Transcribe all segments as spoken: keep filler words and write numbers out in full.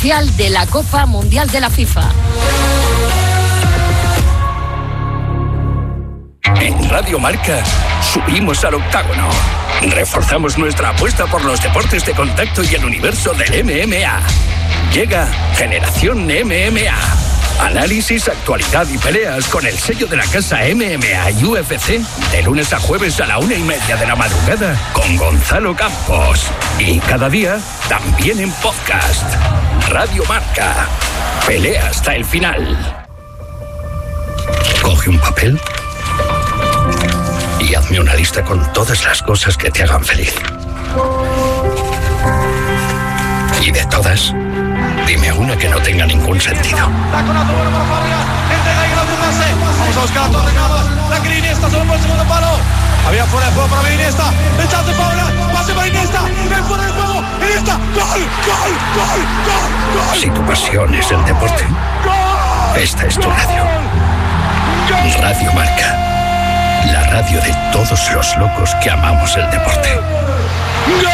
oficial de la Copa Mundial de la FIFA. En Radio Marca subimos al octágono. Reforzamos nuestra apuesta por los deportes de contacto y el universo del M M A. Llega Generación M M A. Análisis, actualidad y peleas con el sello de la casa M M A y U F C de lunes a jueves a la una y media de la madrugada con Gonzalo Campos. Y cada día también en podcast. Radio Marca. Pelea hasta el final. Coge un papel y hazme una lista con todas las cosas que te hagan feliz. Y de todas, dime una que no tenga ningún sentido. Vamos a buscar a Torre Navas. La que Iniesta solo por el segundo palo. Había fuera de juego para Iniesta. El chance Paula. Pase para Iniesta. El fuera de juego. Iniesta. Gol, gol, gol, gol, gol. Si tu pasión es el deporte, esta es tu radio. Radio Marca. La radio de todos los locos que amamos el deporte. ¡Gol!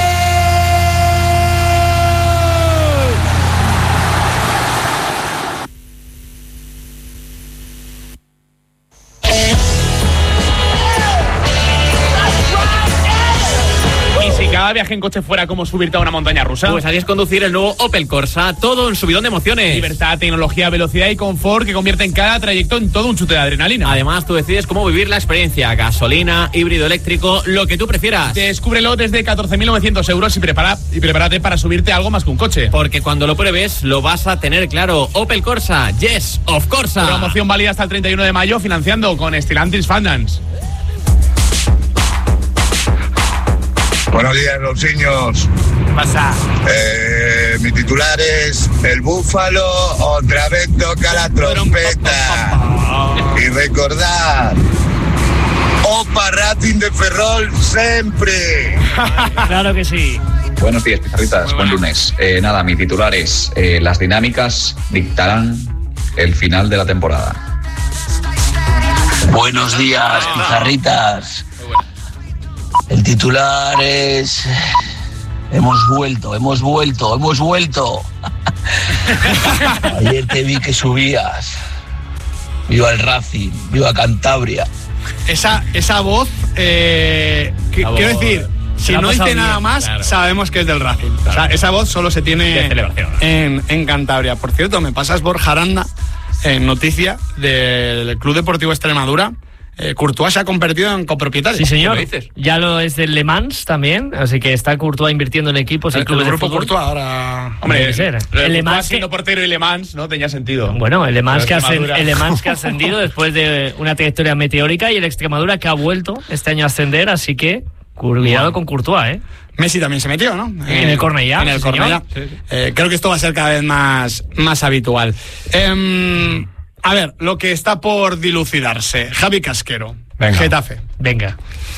Cada viaje en coche fuera como subirte a una montaña rusa. Pues así es conducir el nuevo Opel Corsa, todo un subidón de emociones. Libertad, tecnología, velocidad y confort que convierten cada trayecto en todo un chute de adrenalina. Además, tú decides cómo vivir la experiencia, gasolina, híbrido eléctrico, lo que tú prefieras. Descúbrelo desde catorce mil novecientos euros y, prepara, y prepárate para subirte a algo más que un coche. Porque cuando lo pruebes, lo vas a tener claro. Opel Corsa, yes, of Corsa. Promoción válida hasta el treinta y uno de mayo, financiando con Stellantis Finance. Buenos días, Rousiños. ¿Qué pasa? Eh, mi titular es: el búfalo otra vez toca la trompeta. Y recordar, Opa Racing de Ferrol siempre. Claro que sí. Buenos días, pizarritas. Buen lunes. Eh, nada, mi titular es: eh, las dinámicas dictarán el final de la temporada. Buenos días, pizarritas. El titular es: hemos vuelto, hemos vuelto, hemos vuelto. Ayer te vi que subías. Viva el Racing, viva Cantabria. Esa, esa voz, eh, que, voz, quiero decir, si no dice nada bien, más, claro, sabemos que es del Racing. Claro. O sea, esa voz solo se tiene en, en Cantabria. Por cierto, me pasas Borja Aranda en noticia del Club Deportivo Extremadura. Eh, Courtois se ha convertido en copropietario. Sí, señor. ¿Qué dices? Ya lo es del Le Mans también, así que está Courtois invirtiendo en equipos y clubes de grupo fútbol. Courtois ahora. Hombre, el, ser. el, el Le Mans siendo que... portero y Le Mans, ¿no? Tenía sentido. Bueno, el Le Mans que, ascend... el Le Mans que ha ascendido después de una trayectoria meteórica y el Extremadura que ha vuelto este año a ascender, así que cuidado bueno. con Courtois, ¿eh? Messi también se metió, ¿no? En eh, el Cornellà. En el Cornellà. Sí, sí. Eh, creo que esto va a ser cada vez más, más habitual. Eh, a ver, lo que está por dilucidarse. Javi Casquero. Venga. Getafe. Venga.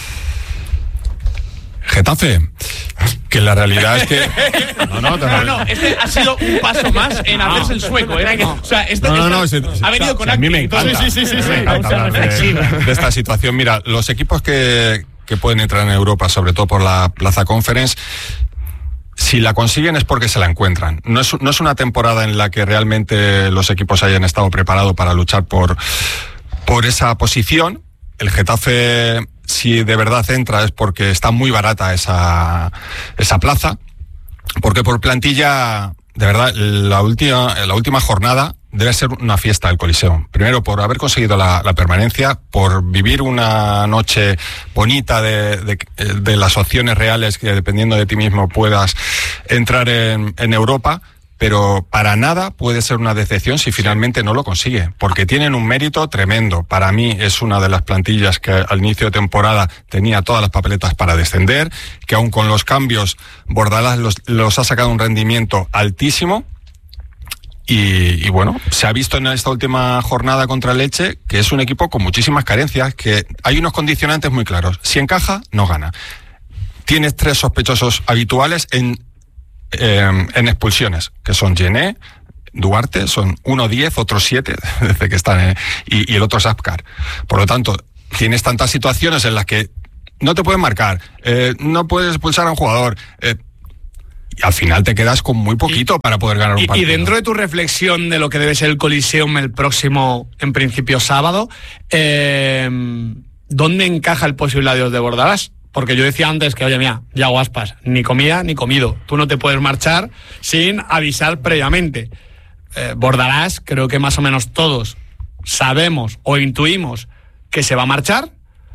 Getafe. Que la realidad es que... No, no, no, no, este ha sido un paso más en no. hacerse el sueco, ¿eh? No. O sea, este, no, no, no, este no, ha venido o sea, con a mí me encanta. Sí, sí, sí, sí, sí. Me encanta hablar de, de esta situación. Mira, los equipos que, que pueden entrar en Europa, sobre todo por la Plaza Conference, si la consiguen es porque se la encuentran. No es, no es una temporada en la que realmente los equipos hayan estado preparados para luchar por, por esa posición. El Getafe, si de verdad entra, es porque está muy barata esa, esa plaza, porque por plantilla, de verdad, la última, la última jornada debe ser una fiesta del Coliseo. Primero, por haber conseguido la, la permanencia, por vivir una noche bonita de, de, de las opciones reales que, dependiendo de ti mismo, puedas entrar en, en Europa. Pero para nada puede ser una decepción si finalmente no lo consigue, porque tienen un mérito tremendo. Para mí es una de las plantillas que al inicio de temporada tenía todas las papeletas para descender, que aún con los cambios Bordalás los, los ha sacado un rendimiento altísimo. Y, y bueno, se ha visto en esta última jornada contra Leche que es un equipo con muchísimas carencias, que hay unos condicionantes muy claros. Si encaja, no gana. Tienes tres sospechosos habituales en Eh, en expulsiones, que son Gené, Duarte, son uno diez, otro siete, desde que están, eh, y, y el otro es Apcar. Por lo tanto, tienes tantas situaciones en las que no te pueden marcar, eh, no puedes expulsar a un jugador, eh, y al final te quedas con muy poquito y, para poder ganar un partido. Y dentro de tu reflexión de lo que debe ser el Coliseum el próximo, en principio, sábado, eh, ¿dónde encaja el posible adiós de Bordalás? Porque yo decía antes que, oye, mira, Yago Aspas, ni comida ni comido. Tú no te puedes marchar sin avisar previamente. Eh, Bordalás, creo que más o menos todos sabemos o intuimos que se va a marchar,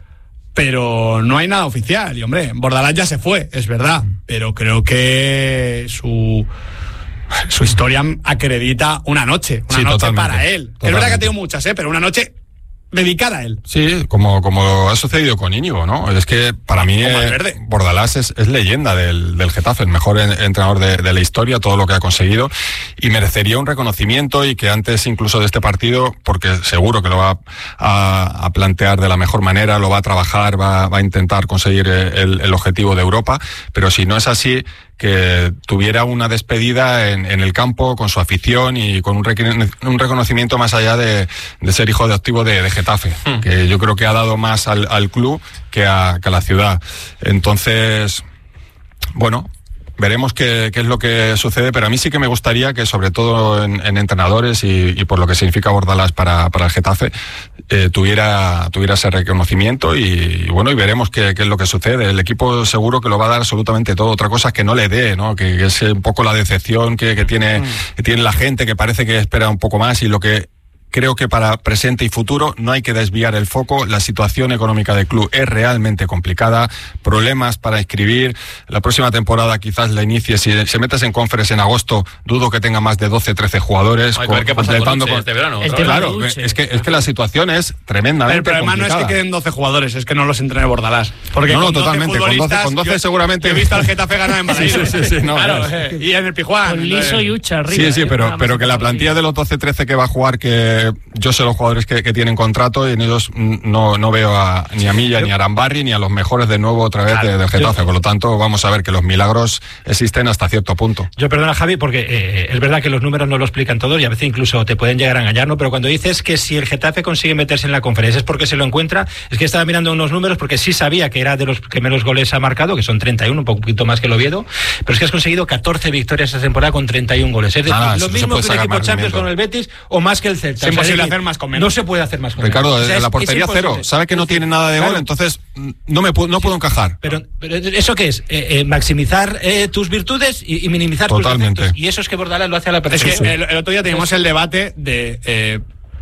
pero no hay nada oficial. Y, hombre, Bordalás ya se fue, es verdad, pero creo que su... su historia acredita una noche, una sí, noche totalmente, para él. Totalmente. Es verdad que ha tenido muchas, ¿eh? Pero una noche dedicada a él. Sí, como, como ha sucedido con Íñigo, ¿no? Es que para mí eh, Bordalás es, es leyenda del, del Getafe, el mejor en, entrenador de, de la historia, todo lo que ha conseguido, y merecería un reconocimiento, y que antes incluso de este partido, porque seguro que lo va a, a plantear de la mejor manera, lo va a trabajar, va, va a intentar conseguir el, el objetivo de Europa, pero si no es así, que tuviera una despedida en, en el campo con su afición y con un, requ- un reconocimiento más allá de, de ser hijo adoptivo de, de Getafe, mm. que yo creo que ha dado más al, al club que a, que a la ciudad. Entonces, bueno, veremos qué, qué es lo que sucede, pero a mí sí que me gustaría que, sobre todo en, en entrenadores y, y por lo que significa Bordalás para, para el Getafe, eh, tuviera, tuviera ese reconocimiento y, y bueno, y veremos qué, qué es lo que sucede. El equipo seguro que lo va a dar absolutamente todo. Otra cosa es que no le dé, ¿no? Que, que es un poco la decepción que, que tiene, que tiene la gente, que parece que espera un poco más, y lo que creo que para presente y futuro no hay que desviar el foco. La situación económica del club es realmente complicada, problemas para inscribir. La próxima temporada quizás la inicie, si se metes en Conference en agosto, dudo que tenga más de doce, trece jugadores. Hay que ver qué pasa con Uche este verano. Claro, es que, es que la situación es tremendamente complicada. El problema no es que queden doce jugadores, es que no los entrene Bordalás. Porque no, no, con totalmente, con doce, con doce yo, seguramente. He visto al Getafe ganar en Madrid. Sí, sí, sí, sí, no, claro, no. Eh, y en el Pijuán. Con Liso y Ucha arriba. Sí, sí, eh, pero, pero que la plantilla de los doce, trece que va a jugar, que yo sé los jugadores que, que tienen contrato, y en ellos no, no veo a, ni a Milla, ni a Arambarri, ni a los mejores de nuevo otra vez claro, de, del Getafe. Yo, por lo tanto, vamos a ver que los milagros existen hasta cierto punto. Yo perdona, Javi, porque eh, es verdad que los números no lo explican todo y a veces incluso te pueden llegar a engañar, ¿no? Pero cuando dices que si el Getafe consigue meterse en la Conferencia es porque se lo encuentra, es que estaba mirando unos números porque sí sabía que era de los que menos goles ha marcado, que son treinta y uno, un poquito más que el Oviedo, pero es que has conseguido catorce victorias esta temporada con treinta y un goles. Es decir, ah, lo mismo que un equipo Champions con el Betis o más que el Celta. Es imposible hacer más con menos. No se puede hacer más con menos. Ricardo, o sea, la portería cero, sabe que no tiene nada de claro. gol, entonces no me puedo, no puedo encajar. Pero, pero ¿eso qué es? Eh, eh, maximizar eh, tus virtudes y, y minimizar Totalmente. tus defectos. Y eso es que Bordalás lo hace a la perfección. Es que el, el otro día teníamos el debate de eh,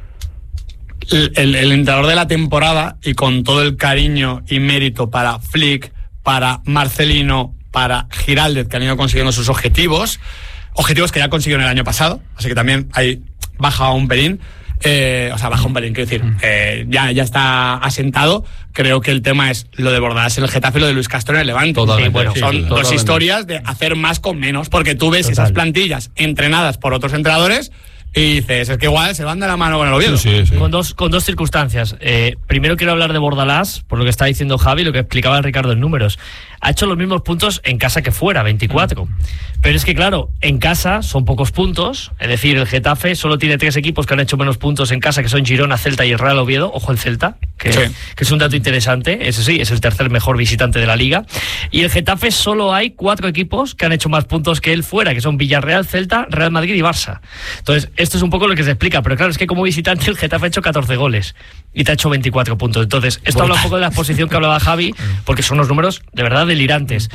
el, el, el entrenador de la temporada, y con todo el cariño y mérito para Flick, para Marcelino, para Giraldez, que han ido consiguiendo sus objetivos, objetivos que ya consiguieron el año pasado, así que también hay baja un pelín. Eh, o sea, baja un pelín, quiero decir, eh, ya, ya está asentado. Creo que el tema es lo de Bordalás en el Getafe y lo de Luis Castro en el Levante. Totalmente, sí, bueno, sí, son sí, dos totalmente. historias de hacer más con menos, porque tú ves Total. esas plantillas entrenadas por otros entrenadores y dices, es que igual se van de la mano con el Oviedo. Sí, sí, sí. Con dos, con dos circunstancias. Eh, primero quiero hablar de Bordalás, por lo que está diciendo Javi, lo que explicaba Ricardo en números. Ha hecho los mismos puntos en casa que fuera, veinticuatro. Mm. Pero es que, claro, en casa son pocos puntos. Es decir, el Getafe solo tiene tres equipos que han hecho menos puntos en casa, que son Girona, Celta y el Real Oviedo. Ojo el Celta, que, sí. que es un dato interesante. Ese sí, es el tercer mejor visitante de la Liga. Y el Getafe solo hay cuatro equipos que han hecho más puntos que él fuera, que son Villarreal, Celta, Real Madrid y Barça. Entonces, esto es un poco lo que se explica. Pero claro, es que como visitante el Getafe ha hecho catorce goles y te ha hecho veinticuatro puntos. Entonces, esto habla un poco de la exposición que hablaba Javi, porque son unos números de verdad delirantes.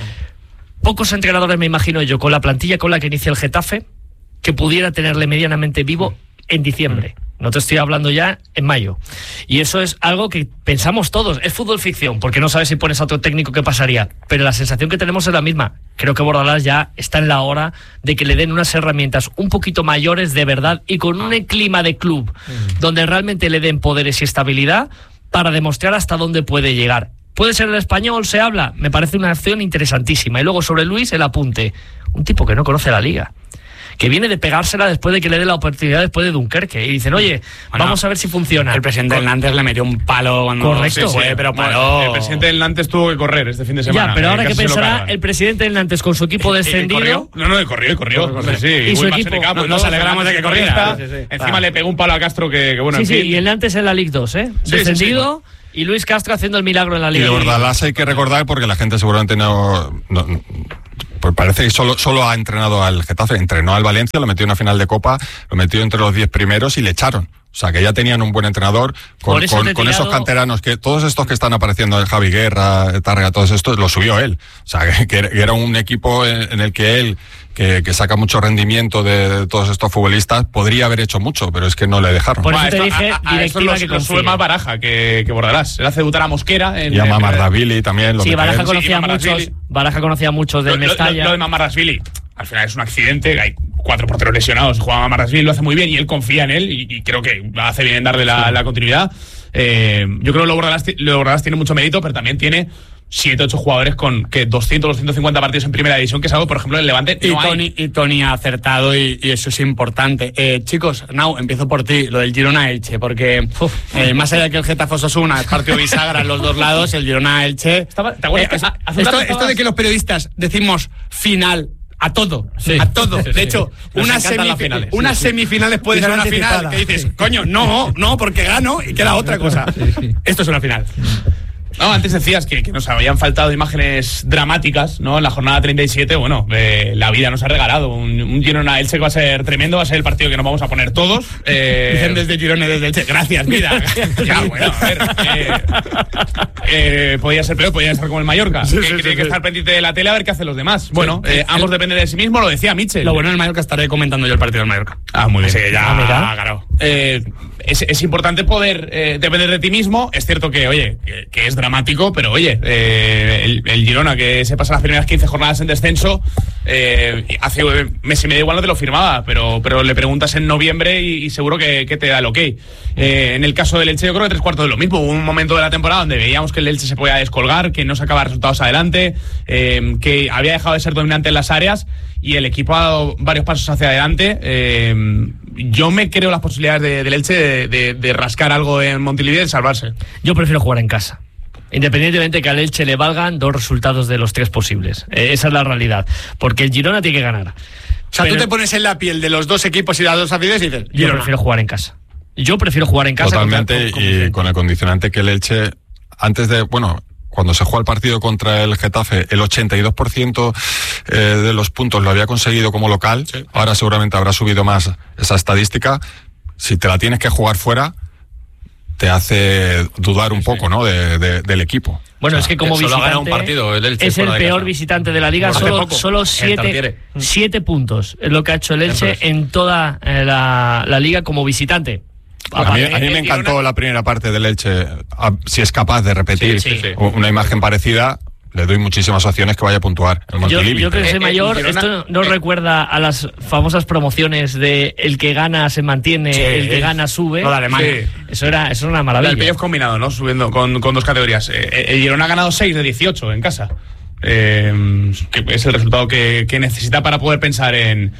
Pocos entrenadores, me imagino yo, con la plantilla con la que inicia el Getafe, que pudiera tenerle medianamente vivo en diciembre. No te estoy hablando ya en mayo. Y eso es algo que pensamos todos. Es fútbol ficción, porque no sabes si pones a otro técnico qué pasaría. Pero la sensación que tenemos es la misma. Creo que Bordalás ya está en la hora de que le den unas herramientas un poquito mayores de verdad y con un clima de club mm. donde realmente le den poderes y estabilidad para demostrar hasta dónde puede llegar. ¿Puede ser el Español? ¿Se habla? Me parece una acción interesantísima. Y luego sobre Luis, el apunte. Un tipo que no conoce la Liga, que viene de pegársela después de que le dé la oportunidad después de Dunkerque. Y dicen, oye, bueno, vamos a ver si funciona. El presidente del Nantes le metió un palo cuando Correcto. se fue, pero paró. Bueno, el presidente del Nantes tuvo que correr este fin de semana. Ya, pero ahora eh, que pensará el presidente del Nantes con su equipo descendido. No, no, corrió, corrió. corrió. Sí, y su equipo. Campo, no, nos alegramos de que corriera. Sí, sí, sí. Encima ah. le pegó un palo a Castro que, que bueno, sí, en sí, fin. y el Nantes en la Ligue dos, ¿eh? Sí, Descendido. Sí, sí. Y Luis Castro haciendo el milagro en la Liga. Y de Bordalás hay que recordar, porque la gente seguramente no, no pues parece que solo, solo ha entrenado al Getafe, entrenó al Valencia, lo metió en una final de Copa, lo metió entre los diez primeros y le echaron. O sea, que ya tenían un buen entrenador con, con, con esos canteranos, que todos estos que están apareciendo, Javi Guerra, Tárrega, todos estos, lo subió él. O sea, que, que era un equipo en, en el que él, que, que saca mucho rendimiento de, de todos estos futbolistas, podría haber hecho mucho, pero es que no le dejaron. Por eso te dije, a, a, a eso lo, que lo sube más Baraja que, que Bordalás. Él hace debutar a Mosquera. En, y a Mamardavilli también. Lo sí, Baraja él. conocía sí, muchos, Baraja conocía muchos de lo, Mestalla. Lo, lo de Mamardavilli, al final es un accidente, hay cuatro porteros lesionados, juega Mamardavilli, lo hace muy bien y él confía en él y, y creo que hace bien en darle la, sí. la continuidad. Eh, yo creo que lo Bordalás, lo Bordalás tiene mucho mérito, pero también tiene siete, ocho jugadores con que doscientos, doscientos cincuenta partidos en primera división, que es algo, por ejemplo, en Levante no y, Tony, hay. y Tony ha acertado y, y eso es importante. Eh, chicos, Nau, empiezo por ti, lo del Girona-Elche, porque eh, más allá de que el Getafe Osasuna es partido bisagra en los dos lados, el Girona-Elche... ¿Te acuerdas? Eh, que esto, esto de que los periodistas decimos final a todo, sí. a todo. De hecho, sí. unas, semif unas sí, sí. semifinales puede ser una final que dices, sí. coño, no, no, porque gano y queda otra cosa. Sí, sí. Esto es una final. No, antes decías que, que nos habían faltado imágenes dramáticas, ¿no? En la jornada treinta y siete, bueno, eh, la vida nos ha regalado un, un Girona-Elche que va a ser tremendo, va a ser el partido que nos vamos a poner todos. Eh... Dicen desde Girona y desde Elche, gracias, vida. Ya, bueno, a ver. Eh, eh, podía ser peor, podía estar como el Mallorca, sí, que, sí, que sí, tiene sí. que estar pendiente de la tele a ver qué hacen los demás. Bueno, sí, eh, ambos el... dependen de sí mismos, lo decía Mitchell. Lo bueno del Mallorca, estaré comentando yo el partido del Mallorca. Ah, muy bien. Así que ya, ah, claro. Eh, es, es importante poder eh, depender de ti mismo. Es cierto que, oye, que, que es dramático, pero oye, eh, el, el Girona que se pasa las primeras quince jornadas en descenso, eh, hace mes y medio igual no te lo firmaba, pero, pero le preguntas en noviembre y, y seguro que, que te da el ok. Eh, en el caso del Elche yo creo que tres cuartos de lo mismo. Hubo un momento de la temporada donde veíamos que el Elche se podía descolgar, que no sacaba resultados adelante, eh, que había dejado de ser dominante en las áreas y el equipo ha dado varios pasos hacia adelante. Eh, yo me creo las posibilidades de, del Elche de, de, de rascar algo en Montilivi y de salvarse. Yo prefiero jugar en casa, independientemente que al Elche le valgan dos resultados de los tres posibles. Eh, esa es la realidad, porque el Girona tiene que ganar. O sea, pero tú te pones en la piel de los dos equipos y de las dos aficiones y dices, yo Girona. prefiero jugar en casa. Yo prefiero jugar en casa. Totalmente, con, con, con y con el condicionante que el Elche, antes de, bueno, cuando se jugó el partido contra el Getafe, el ochenta y dos por ciento eh, de los puntos lo había conseguido como local. Sí. Ahora seguramente habrá subido más esa estadística. Si te la tienes que jugar fuera, te hace dudar un sí, poco, sí. ¿no? De, de, del equipo. Bueno, o sea, es que como visitante un partido, el es el peor visitante de la liga. Solo, solo siete, siete puntos es lo que ha hecho el Elche en toda eh, la, la liga como visitante. A mí, a mí me encantó una... la primera parte del Elche. A, si es capaz de repetir sí, sí, sí. una imagen parecida, le doy muchísimas opciones que vaya a puntuar. El yo, yo creo que soy mayor. Eh, esto no eh, recuerda a las famosas promociones de el que gana se mantiene, sí, el que gana sube. No, sí. Eso era, eso era una maravilla. El playoff combinado, ¿no? Subiendo con, con dos categorías. Eh, el Girona ha ganado seis de dieciocho en casa. Eh, que es el resultado que, que necesita para poder pensar en,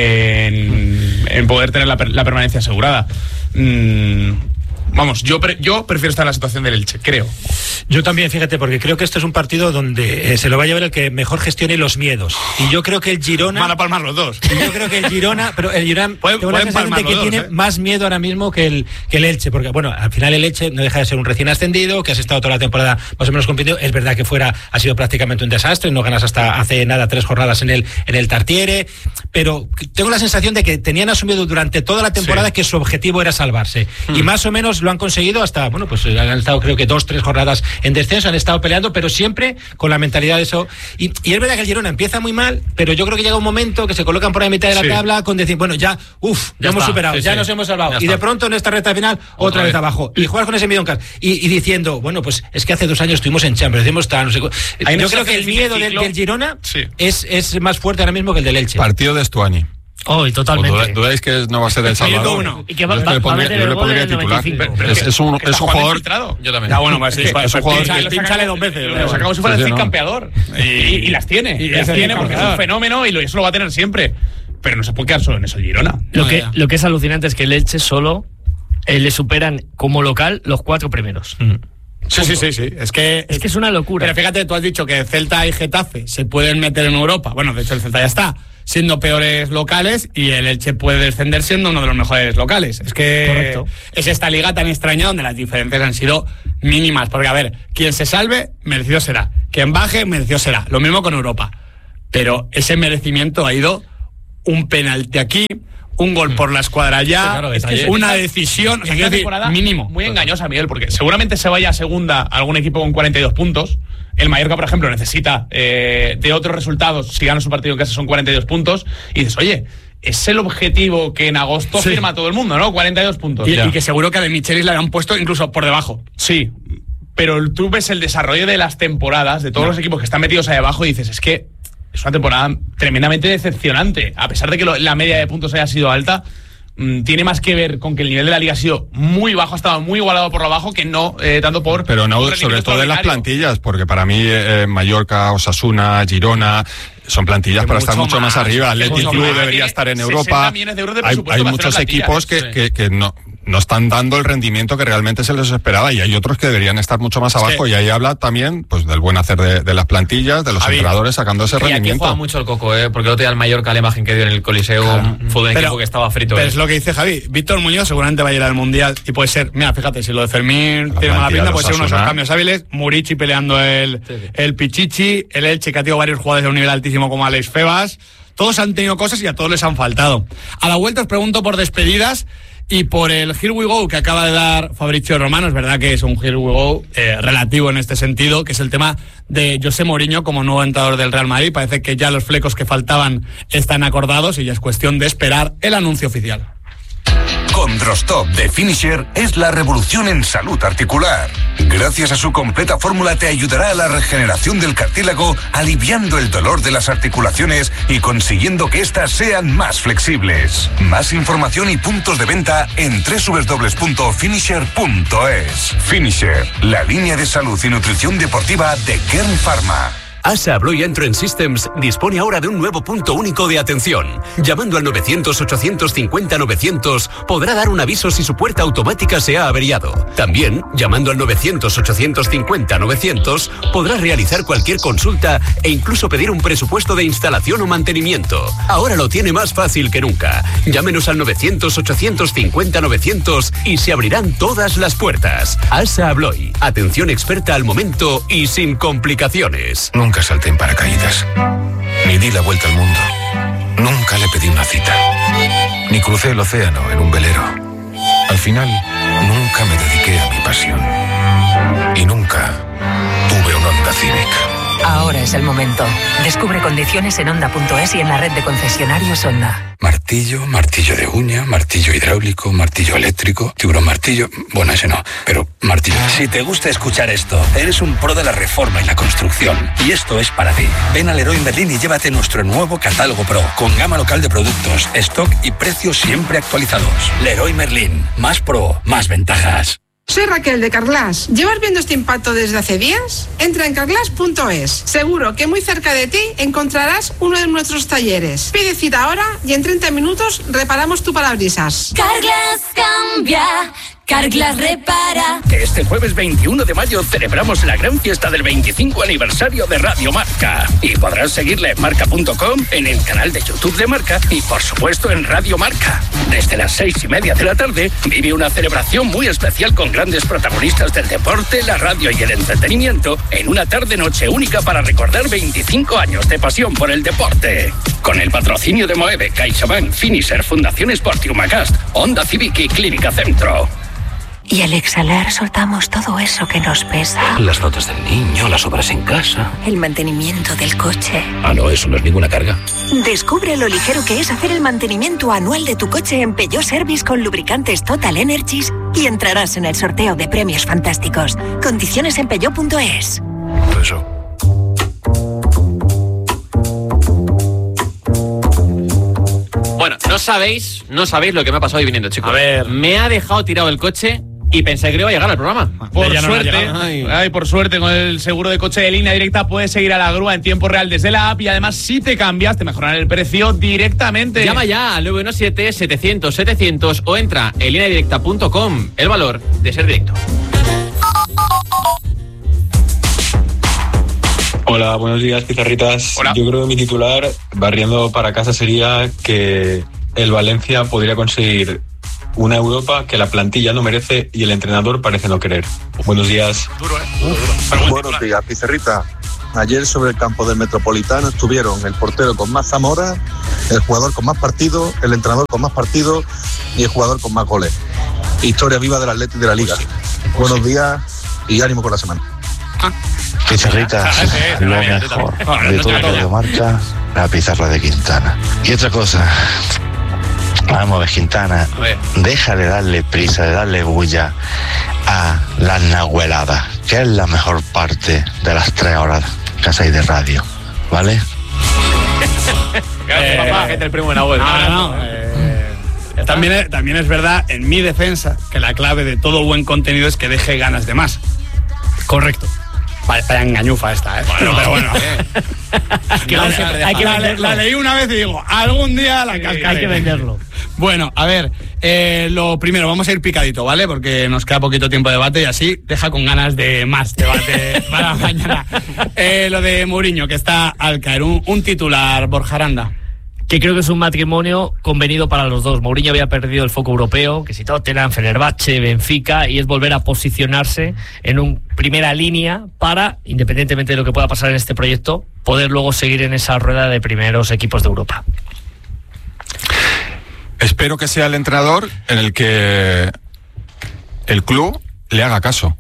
en, en poder tener la, la permanencia asegurada. Mm, vamos, yo, pre, yo prefiero estar en la situación del Elche, creo. Yo también, fíjate, porque creo que este es un partido donde eh, se lo va a llevar el que mejor gestione los miedos. Y yo creo que el Girona... Van a palmar los dos. Y yo creo que el Girona... Pero el Girona pueden, tengo la sensación de que dos, tiene ¿eh? más miedo ahora mismo que el, que el Elche. Porque, bueno, al final el Elche no deja de ser un recién ascendido, que has estado toda la temporada más o menos compitiendo. Es verdad que fuera ha sido prácticamente un desastre. No ganas hasta hace nada tres jornadas en el, en el Tartiere. Pero tengo la sensación de que tenían asumido durante toda la temporada sí. que su objetivo era salvarse. Hmm. Y más o menos lo han conseguido hasta... Bueno, pues han estado creo que dos, tres jornadas en descenso. Han estado peleando, pero siempre con la mentalidad de eso. Y, y es verdad que el Girona empieza muy mal, pero yo creo que llega un momento que se colocan por la mitad de la sí. tabla con decir, bueno, ya, uff, ya, ya hemos superado, sí, ya sí. nos hemos salvado. Ya y está. De pronto en esta recta final, otra, otra vez. vez abajo. Y juegas con ese miedo en casa. Y, y diciendo, bueno, pues es que hace dos años estuvimos en Champions, decimos, no sé, yo no creo que el miedo del, del Girona sí. es, es más fuerte ahora mismo que el del Elche. Partido de Stuani. Oh, y totalmente. ¿Dudáis que no va a ser el Salvador? Uno. Y que va, va, va a meter el gol en el noventa y cinco. Es, es un, es un jugador... Yo también. Ya, bueno, pues, sí, es un jugador que... Pínchale dos veces. Lo sacamos si fuera el campeador. Y, y las tiene. Y las tiene porque es un fenómeno y lo, eso lo va a tener siempre. Pero no se puede quedar solo en eso el Girona. Lo, no, que, lo que es alucinante es que el Elche solo eh, le superan como local los cuatro primeros. Mm. Sí, sí, sí, sí. Es que es que es una locura. Pero fíjate, tú has dicho que Celta y Getafe se pueden meter en Europa. Bueno, de hecho el Celta ya está siendo peores locales y el Elche puede descender siendo uno de los mejores locales. Es que Correcto. Es esta liga tan extraña donde las diferencias han sido mínimas. Porque, a ver, quien se salve, merecido será. Quien baje, merecido será. Lo mismo con Europa. pero ese merecimiento ha ido un penalti aquí, un gol por la escuadra ya, sí, claro, es que una decisión, o sea, quiero decir, mínimo. Muy engañosa, Miguel, porque seguramente se vaya a segunda algún equipo con cuarenta y dos puntos. El Mallorca, por ejemplo, necesita eh, de otros resultados. Si gana su partido en casa son cuarenta y dos puntos. Y dices, oye, es el objetivo que en agosto sí. firma todo el mundo, ¿no? cuarenta y dos puntos. Y, y que seguro que a De Michelis le han puesto incluso por debajo. Sí, pero tú ves el desarrollo de las temporadas de todos no. los equipos que están metidos ahí abajo y dices, es que es una temporada tremendamente decepcionante. A pesar de que lo, la media de puntos haya sido alta, mmm, tiene más que ver con que el nivel de la liga ha sido muy bajo, ha estado muy igualado por lo bajo, que no eh, tanto por... Pero no, sobre todo en las plantillas, porque para mí eh, Mallorca, Osasuna, Girona... son plantillas para estar mucho más, más arriba. Athletic Club debería estar en Europa. De de hay hay muchos equipos que, sí. que, que no, no están dando el rendimiento que realmente se les esperaba y hay otros que deberían estar mucho más abajo. Sí. Y ahí habla también pues del buen hacer de, de las plantillas, de los Javi. entrenadores sacando ese y rendimiento. Aquí juega mucho el coco, ¿eh? Porque el otro día el Mallorca, la imagen que dio en el Coliseo, claro. fue un equipo que estaba frito. Pero ¿eh? es lo que dice Javi. Víctor Muñoz seguramente va a ir al Mundial y puede ser, mira, fíjate, si lo de Fermín la tiene mala pinta, puede ser unos cambios hábiles. Murici peleando el, sí, sí. el Pichichi, el Elche, que ha tenido varios jugadores de un nivel altísimo como Alex Febas. Todos han tenido cosas y a todos les han faltado. A la vuelta os pregunto por despedidas y por el Here We Go que acaba de dar Fabrizio Romano. Es verdad que es un Here We Go eh, relativo en este sentido, que es el tema de José Mourinho como nuevo entrenador del Real Madrid. Parece que ya los flecos que faltaban están acordados y ya es cuestión de esperar el anuncio oficial. Condrostop de Finisher es la revolución en salud articular. Gracias a su completa fórmula te ayudará a la regeneración del cartílago, aliviando el dolor de las articulaciones y consiguiendo que éstas sean más flexibles. Más información y puntos de venta en doble u doble u doble u punto finisher punto es. Finisher, la línea de salud y nutrición deportiva de Kern Pharma. ASA Abloy Entrance Systems dispone ahora de un nuevo punto único de atención. Llamando al novecientos, ochocientos cincuenta, novecientos podrá dar un aviso si su puerta automática se ha averiado. También, llamando al novecientos, ochocientos cincuenta, novecientos podrá realizar cualquier consulta e incluso pedir un presupuesto de instalación o mantenimiento. Ahora lo tiene más fácil que nunca. Llámenos al novecientos, ochocientos cincuenta, novecientos y se abrirán todas las puertas. ASA Abloy, atención experta al momento y sin complicaciones. Nunca salté en paracaídas, ni di la vuelta al mundo, nunca le pedí una cita, ni crucé el océano en un velero. Al final, nunca me dediqué a mi pasión y nunca tuve un Honda Civic. Ahora es el momento. Descubre condiciones en Honda punto es y en la red de concesionarios Honda. Martillo, martillo de uña, martillo hidráulico, martillo eléctrico, tiburón martillo, bueno, ese no, pero martillo. Si te gusta escuchar esto, eres un pro de la reforma y la construcción, y esto es para ti. Ven a Leroy Merlin y llévate nuestro nuevo catálogo Pro, con gama local de productos, stock y precios siempre actualizados. Leroy Merlin, más pro, más ventajas. Soy Raquel de Carglass. ¿Llevas viendo este impacto desde hace días? Entra en carglass punto es. Seguro que muy cerca de ti encontrarás uno de nuestros talleres. Pide cita ahora y en treinta minutos reparamos tu parabrisas. Carglass cambia. Carglass repara. Este jueves veintiuno de mayo celebramos la gran fiesta del veinticinco aniversario de Radio Marca. Y podrás seguirla en marca punto com, en el canal de YouTube de Marca y por supuesto en Radio Marca. Desde las seis y media de la tarde vive una celebración muy especial con grandes protagonistas del deporte, la radio y el entretenimiento en una tarde-noche única para recordar veinticinco años de pasión por el deporte. Con el patrocinio de Moeve, CaixaBank, Finisher, Fundación Sport y Humacast, Honda Civic y Clínica Centro. Y al exhalar soltamos todo eso que nos pesa. Las notas del niño, las obras en casa. El mantenimiento del coche. Ah, no, eso no es ninguna carga. Descubre lo ligero que es hacer el mantenimiento anual de tu coche en Peugeot Service con lubricantes Total Energies y entrarás en el sorteo de premios fantásticos. Condiciones en peugeot punto es. Eso. Bueno, no sabéis, no sabéis lo que me ha pasado hoy viniendo, chicos. A ver. Me ha dejado tirado el coche y pensé que iba a llegar al programa. Por no suerte, ay. Ay, por suerte, con el seguro de coche de Línea Directa puedes seguir a la grúa en tiempo real desde la app y además si te cambias te mejorarán el precio directamente. Llama ya al nueve uno siete, setecientos, setecientos o entra en línea directa punto com. El valor de ser directo. Hola, buenos días, pizarritas. Hola. Yo creo que mi titular, barriendo para casa, sería que el Valencia podría conseguir una Europa que la plantilla no merece y el entrenador parece no querer. Buenos días. Duro, ¿eh? Uf, Buenos días, pizarrita. ayer sobre el campo del Metropolitano estuvieron el portero con más Zamora, el jugador con más partidos, el entrenador con más partidos y el jugador con más goles. Historia viva del Atleti de la Liga. Buenos días y ánimo con la semana. Pizarritas, lo mejor de todo Radio Marca, la pizarra de Quintana. Y otra cosa, vamos a ver, Quintana, deja de darle prisa, de darle bulla a las nahueladas, que es la mejor parte de las tres horas que hacéis de radio, ¿vale? Eh, Papá, que te el primo de Nahuel. No, no, no. Eh, también, es, también es verdad, en mi defensa, que la clave de todo buen contenido es que deje ganas de más. Correcto. Vaya engañufa esta, ¿eh? Bueno, pero bueno. que la, hay, la, hay que la, venderlo. la leí una vez y digo, algún día la cascaré. Hay que venderlo. Bueno, a ver, eh, lo primero, vamos a ir picadito, ¿vale? Porque nos queda poquito tiempo de debate y así deja con ganas de más debate para mañana. Eh, lo de Mourinho, que está al caer, un, un titular, Borja Aranda. Que creo que es un matrimonio convenido para los dos. Mourinho había perdido el foco europeo, que si Tottenham, Fenerbahce, Benfica, y es volver a posicionarse en una primera línea para, independientemente de lo que pueda pasar en este proyecto, poder luego seguir en esa rueda de primeros equipos de Europa. Espero que sea el entrenador en el que el club le haga caso.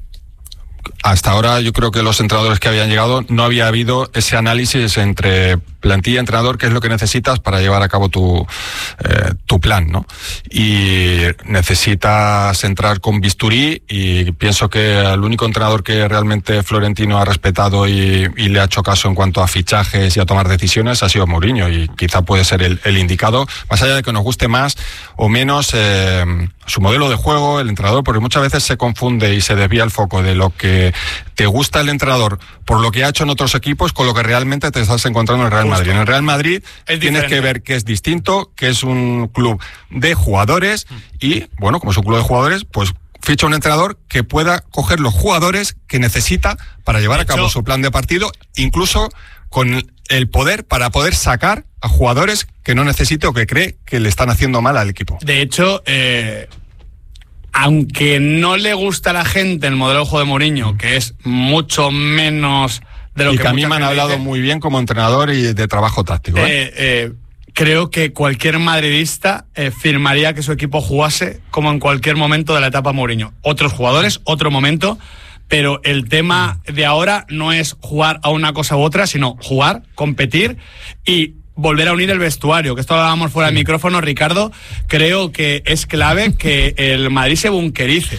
Hasta ahora yo creo que los entrenadores que habían llegado no había habido ese análisis entre plantilla y entrenador, qué es lo que necesitas para llevar a cabo tu, eh, tu plan, ¿no? Y necesitas entrar con bisturí, y pienso que el único entrenador que realmente Florentino ha respetado y, y le ha hecho caso en cuanto a fichajes y a tomar decisiones ha sido Mourinho, y quizá puede ser el, el indicado, más allá de que nos guste más o menos eh, su modelo de juego, el entrenador, porque muchas veces se confunde y se desvía el foco de lo que te gusta el entrenador por lo que ha hecho en otros equipos con lo que realmente te estás encontrando en el Real Madrid. Justo. En el Real Madrid es tienes diferente. Que ver que es distinto, que es un club de jugadores y, bueno, como es un club de jugadores, pues ficha un entrenador que pueda coger los jugadores que necesita para llevar de a cabo hecho, su plan de partido, incluso con el poder para poder sacar a jugadores que no necesite o que cree que le están haciendo mal al equipo. De hecho, eh, aunque no le gusta a la gente el modelo de juego de Mourinho, que es mucho menos de lo y que, que a mí me han hablado dice, muy bien como entrenador y de trabajo táctico. ¿eh? Eh, eh, creo que cualquier madridista eh, firmaría que su equipo jugase como en cualquier momento de la etapa Mourinho. Otros jugadores, otro momento, pero el tema de ahora no es jugar a una cosa u otra, sino jugar, competir y volver a unir el vestuario, que esto lo hablábamos fuera del micrófono, Ricardo. Creo que es clave que el Madrid se bunkerice.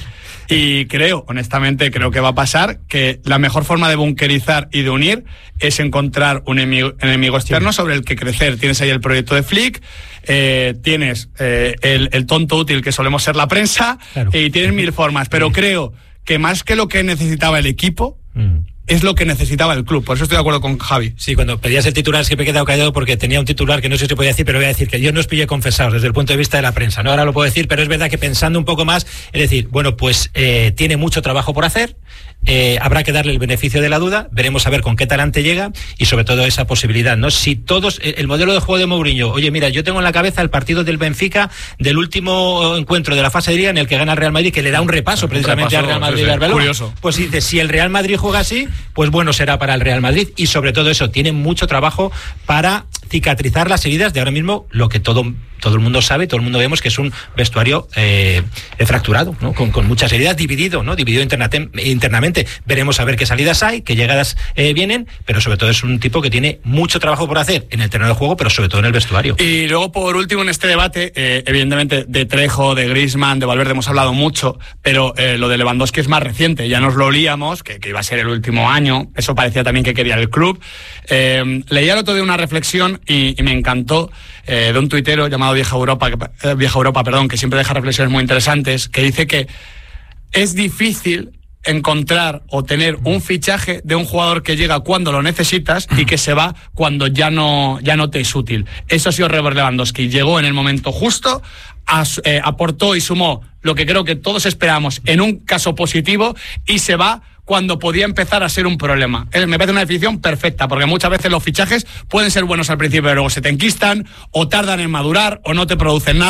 Y creo, honestamente, creo que va a pasar que la mejor forma de bunkerizar y de unir es encontrar un enemigo, enemigo externo sobre el que crecer. Tienes ahí el proyecto de Flick, eh, tienes eh, el, el tonto útil que solemos ser la prensa, claro. Y tienes mil formas. Pero creo que más que lo que necesitaba el equipo, mm. es lo que necesitaba el club. Por eso estoy de acuerdo con Javi. Sí, cuando pedías el titular siempre he quedado callado porque tenía un titular que no sé si podía decir, pero voy a decir que yo no os pillé confesados desde el punto de vista de la prensa, ¿no? Ahora lo puedo decir, pero es verdad que pensando un poco más, es decir, bueno, pues eh, tiene mucho trabajo por hacer, eh, habrá que darle el beneficio de la duda, veremos a ver con qué talante llega y sobre todo esa posibilidad, ¿no? Si todos, el modelo de juego de Mourinho, oye, mira, yo tengo en la cabeza el partido del Benfica del último encuentro de la fase de liga en el que gana el Real Madrid, que le da un repaso precisamente un repaso, al Real Madrid. Sí, sí. Al curioso. Pues dice, si el Real Madrid juega así, pues bueno, será para el Real Madrid y sobre todo eso, tiene mucho trabajo para cicatrizar las heridas de ahora mismo, lo que todo, todo el mundo sabe, todo el mundo vemos que es un vestuario eh, fracturado, ¿no? Con, con muchas heridas, dividido, ¿no? Dividido internate, internamente. Veremos a ver qué salidas hay, qué llegadas eh, vienen, pero sobre todo es un tipo que tiene mucho trabajo por hacer en el terreno de juego, pero sobre todo en el vestuario. Y luego, por último, en este debate, eh, evidentemente, de Trejo, de Griezmann, de Valverde hemos hablado mucho, pero eh, lo de Lewandowski es más reciente, ya nos lo olíamos, que, que iba a ser el último año, eso parecía también que quería el club. Eh, leía el otro día una reflexión y, y me encantó, eh, de un tuitero llamado Vieja Europa, eh, Vieja Europa, perdón, que siempre deja reflexiones muy interesantes, que dice que es difícil encontrar o tener un fichaje de un jugador que llega cuando lo necesitas y que se va cuando ya no, ya no te es útil. Eso ha sido Robert Lewandowski. Llegó en el momento justo, as, eh, aportó y sumó lo que creo que todos esperamos en un caso positivo y se va cuando podía empezar a ser un problema. Me parece una definición perfecta, porque muchas veces los fichajes pueden ser buenos al principio, pero luego se te enquistan, o tardan en madurar, o no te producen nada.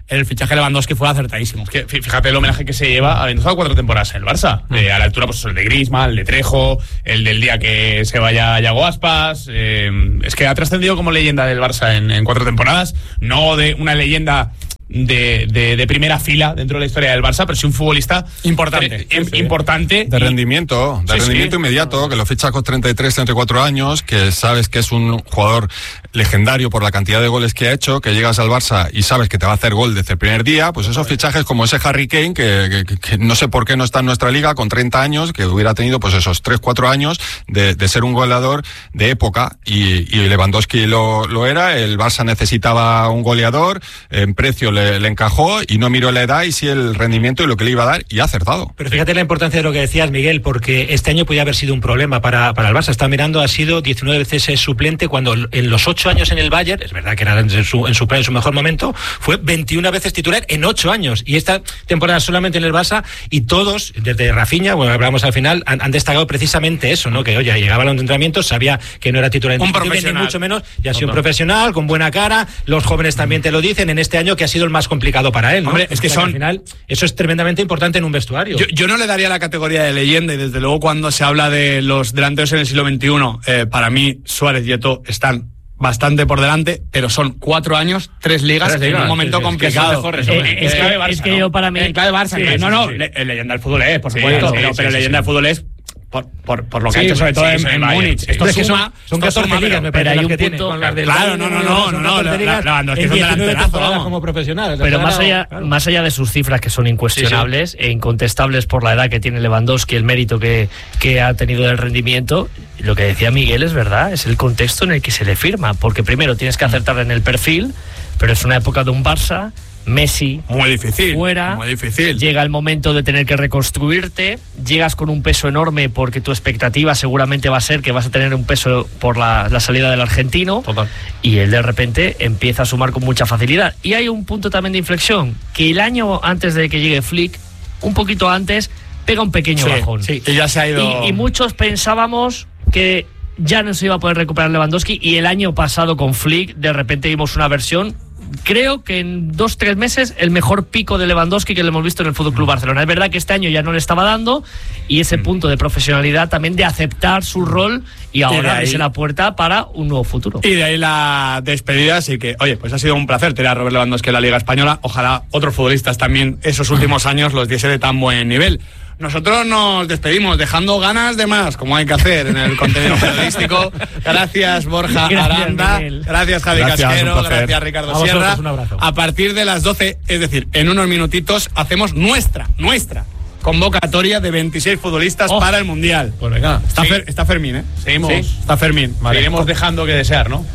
el fichaje de Lewandowski fue acertadísimo. Es que fíjate el homenaje que se lleva habiendo estado cuatro temporadas en el Barça. Eh, a la altura, pues el de Griezmann, el de Trejo, el del día que se vaya Yago Aspas. Eh, es que ha trascendido como leyenda del Barça en, en cuatro temporadas. No de una leyenda de, de, de primera fila dentro de la historia del Barça, pero sí un futbolista importante. Eh, sí, sí. Importante. De y... rendimiento, de sí, rendimiento sí. inmediato, que lo ficha con treinta y tres, treinta y cuatro años, que sabes que es un jugador legendario por la cantidad de goles que ha hecho, que llegas al Barça y sabes que te va a hacer gol desde el primer día, pues esos fichajes como ese Harry Kane, que, que, que no sé por qué no está en nuestra liga, con treinta años, que hubiera tenido pues esos tres, cuatro años de, de ser un goleador de época, y, y Lewandowski lo, lo era, el Barça necesitaba un goleador, en precio le, le encajó, y no miró la edad y sí el rendimiento y lo que le iba a dar, y ha acertado. Pero fíjate la importancia de lo que decías, Miguel, porque este año podía haber sido un problema para, para el Barça. Está mirando, ha sido diecinueve veces suplente, cuando en los ocho años en el Bayern, es verdad que era en su, en su, en su mejor momento, fue veintiuna veces titular en ocho años, y esta temporada solamente en el Barça, y todos, desde Rafinha, bueno, hablamos al final, han, han destacado precisamente eso, ¿no? Que oye, llegaba a los entrenamientos, sabía que no era titular un profesional, ni mucho menos, y ha sido un profesional, con buena cara, los jóvenes también te lo dicen, en este año que ha sido el más complicado para él, ¿no? Hombre, es que o sea, son... que al final, eso es tremendamente importante en un vestuario. Yo, yo no le daría la categoría de leyenda, y desde luego cuando se habla de los delanteros en el siglo veintiuno, eh, para mí Suárez y Eto'o están bastante por delante, pero son cuatro años, tres ligas, tres ligas en un momento sí, sí, complicado. Es, mejores, eh, es, que, Barça, es que ¿no? yo para mí... Eh, clave Barça, sí, sí, no, no, sí, sí. Le, leyenda del fútbol es, por sí, supuesto, sí, pero, sí, pero sí, leyenda sí. del fútbol es... Por, por, por lo que sí, ha hecho sobre sí, todo sí, en, en Bayern, Múnich. Sí, Esto sí, suma, son catorce ligas, me parece, las que tiene. Claro, no, no, no, no, no, Lewandowski es un delanterazo, vamos. Como profesional. Pero más allá, claro. más allá de sus cifras, que son incuestionables sí, sí. e incontestables por la edad que tiene Lewandowski, el mérito que, que ha tenido del rendimiento, lo que decía Miguel es verdad, es el contexto en el que se le firma, porque primero tienes que acertar en el perfil, pero es una época de un Barça, Messi muy difícil, fuera, muy difícil. Llega el momento de tener que reconstruirte, llegas con un peso enorme porque tu expectativa seguramente va a ser que vas a tener un peso por la, la salida del argentino. Total. Y él de repente empieza a sumar con mucha facilidad. Y hay un punto también de inflexión, que el año antes de que llegue Flick, un poquito antes, pega un pequeño sí, bajón. Sí, y ya se ha ido. Y, y muchos pensábamos que ya no se iba a poder recuperar Lewandowski, y el año pasado con Flick de repente vimos una versión, creo que en dos, tres meses, el mejor pico de Lewandowski que le hemos visto en el F C Barcelona. Es verdad que este año ya no le estaba dando, y ese punto de profesionalidad también de aceptar su rol y ahora abrirse la puerta para un nuevo futuro. Y de ahí la despedida, así que, oye, pues ha sido un placer tener a Robert Lewandowski en la Liga Española. Ojalá otros futbolistas también esos últimos años los diese de tan buen nivel. Nosotros nos despedimos dejando ganas de más, como hay que hacer en el contenido periodístico. Gracias, Borja gracias, Aranda. Miguel. Gracias, Javi gracias, Casquero. Gracias, Ricardo a Sierra. Un abrazo. A partir de las doce, es decir, en unos minutitos, hacemos nuestra, nuestra convocatoria de veintiséis futbolistas oh. para el Mundial. Pues venga. Está, sí. Fer, está Fermín, ¿eh? Seguimos. Sí, está Fermín. Vale. Seguiremos dejando que desear, ¿no?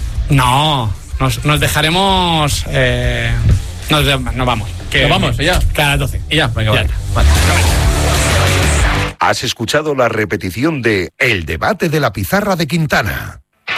No, nos, nos dejaremos... Eh, nos, de, nos vamos. Que nos vamos, ya. Que a las doce. Y ya, venga, ya. Vale. vale. Has escuchado la repetición de El debate de la pizarra de Quintana.